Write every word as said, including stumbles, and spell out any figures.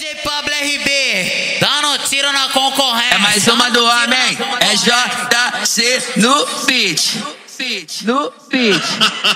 J Pablo R B, dando tiro na concorrência. É mais uma do homem, é J C no beat. No beat.